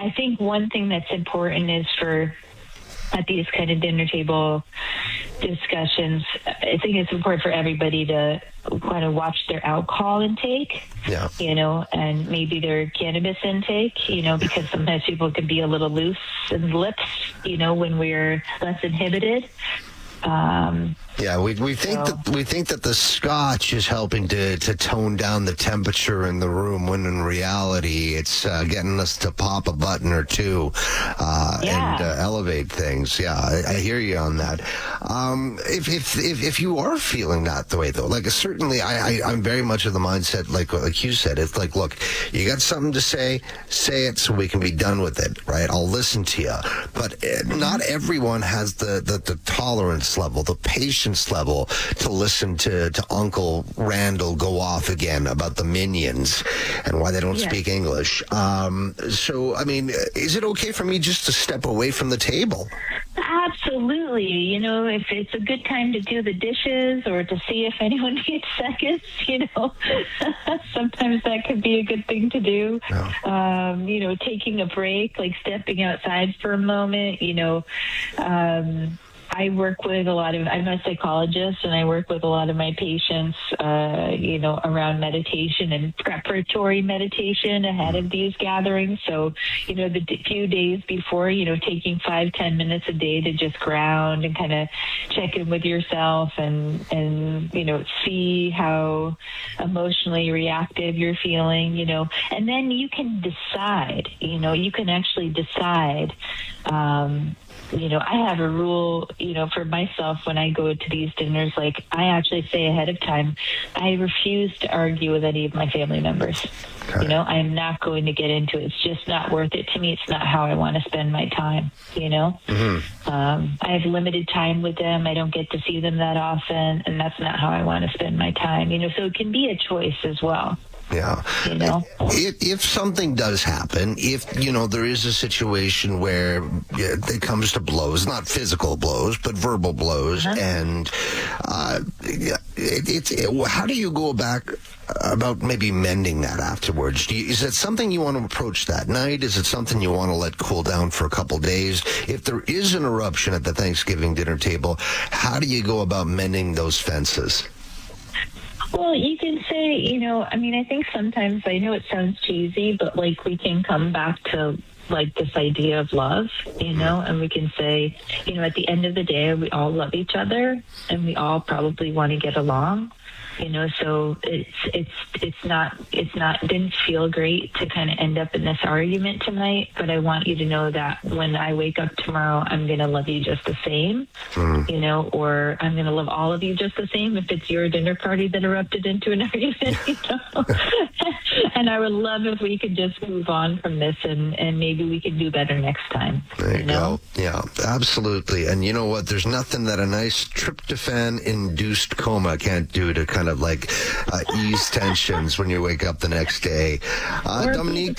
I think one thing that's important is at these kind of dinner table discussions, I think it's important for everybody to kind of watch their alcohol intake, and maybe their cannabis intake, because sometimes people can be a little loose in the lips, when we're less inhibited. We think that the scotch is helping to tone down the temperature in the room, when in reality it's getting us to pop a button or two and elevate things. I hear you on that. If you are feeling that the way though, like certainly I'm very much of the mindset like you said. It's like, look, you got something to say it so we can be done with it, right? I'll listen to you, but not everyone has the tolerance level, the patience level to listen to Uncle Randall go off again about the Minions and why they don't speak English. So, I mean, is it okay for me just to step away from the table? Absolutely. If it's a good time to do the dishes or to see if anyone needs seconds, sometimes that could be a good thing to do. Yeah. Taking a break, like stepping outside for a moment, I work with I'm a psychologist, and I work with a lot of my patients, around meditation and preparatory meditation ahead of these gatherings. So, the few days before, taking 5-10 minutes a day to just ground and kind of check in with yourself and see how emotionally reactive you're feeling, and then you can decide, you can actually decide, I have a rule, for myself when I go to these dinners, like I actually say ahead of time, I refuse to argue with any of my family members. Okay. I am not going to get into it. It's just not worth it to me. It's not how I want to spend my time, Mm-hmm. I have limited time with them. I don't get to see them that often, and that's not how I want to spend my time, so it can be a choice as well. Yeah. If something does happen, if, there is a situation where it comes to blows, not physical blows, but verbal blows, and how do you go back about maybe mending that afterwards? Is it something you want to approach that night? Is it something you want to let cool down for a couple days? If there is an eruption at the Thanksgiving dinner table, how do you go about mending those fences? Well, you can say, I think sometimes, I know it sounds cheesy, but we can come back to this idea of love, and we can say, at the end of the day, we all love each other and we all probably want to get along. So it didn't feel great to kind of end up in this argument tonight, but I want you to know that when I wake up tomorrow, I'm going to love you just the same, or I'm going to love all of you just the same if it's your dinner party that erupted into an argument, And I would love if we could just move on from this and maybe we could do better next time. There you go. Yeah, absolutely. And you know what? There's nothing that a nice tryptophan-induced coma can't do to kind of ease tensions when you wake up the next day. Dominique,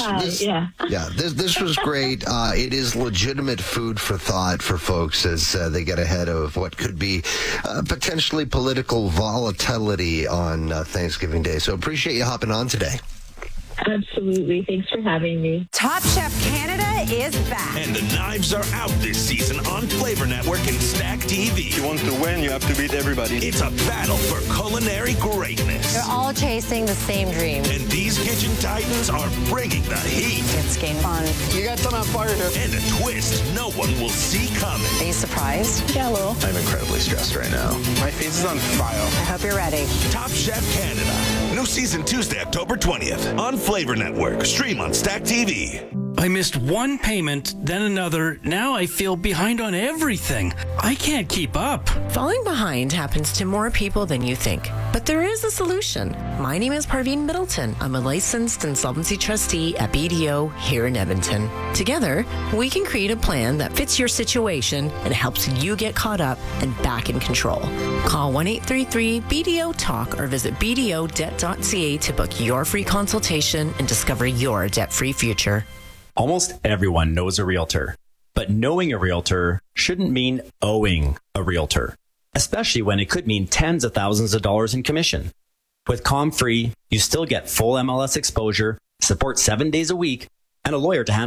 this was great. It is legitimate food for thought for folks as they get ahead of what could be potentially political volatility on Thanksgiving Day. So appreciate you hopping on today. Absolutely. Thanks for having me. Top Chef Canada is back. And the knives are out this season on Flavor Network and Stack TV. If you want to win, you have to beat everybody. It's a battle for culinary greatness. They're all chasing the same dream. And these kitchen titans are bringing the heat. It's game fun. You got some on fire here. And a twist no one will see coming. Are you surprised? Yeah, a little. I'm incredibly stressed right now. My face is on fire. I hope you're ready. Top Chef Canada. New season Tuesday, October 20th on Flavor Network. Stream on Stack TV. I missed one payment, then another. Now I feel behind on everything. I can't keep up. Falling behind happens to more people than you think. But there is a solution. My name is Parveen Middleton. I'm a licensed insolvency trustee at BDO here in Edmonton. Together, we can create a plan that fits your situation and helps you get caught up and back in control. Call 1-833-BDO-TALK or visit bdodebt.ca to book your free consultation and discover your debt-free future. Almost everyone knows a realtor, but knowing a realtor shouldn't mean owing a realtor, especially when it could mean tens of thousands of dollars in commission. With ComFree, you still get full MLS exposure, support 7 days a week, and a lawyer to handle